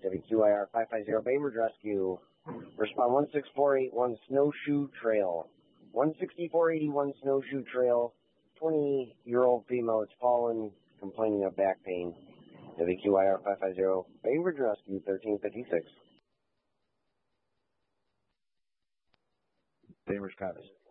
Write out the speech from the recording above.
WQIR 550 Bainbridge Rescue. Respond 16481 Snowshoe Trail. 16481 Snowshoe Trail. 20-year-old female has fallen, complaining of back pain. WQIR 550 Bainbridge Rescue 1356. Bainbridge Cottage.